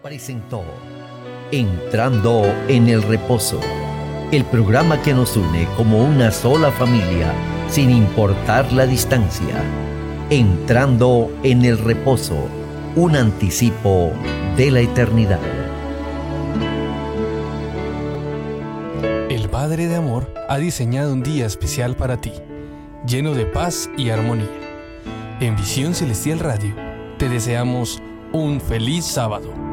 presentó Entrando en el Reposo, el programa que nos une como una sola familia sin importar la distancia. Entrando en el Reposo, un anticipo de la eternidad. El Padre de Amor ha diseñado un día especial para ti, lleno de paz y armonía. En Visión Celestial Radio, te deseamos un feliz sábado.